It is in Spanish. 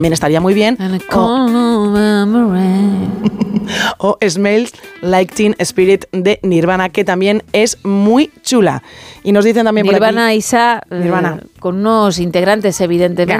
también estaría muy bien. O Smells Like Teen Spirit de Nirvana, que también es muy chula. Y nos dicen también Nirvana, por aquí... Isa, Nirvana. con unos integrantes, evidentemente.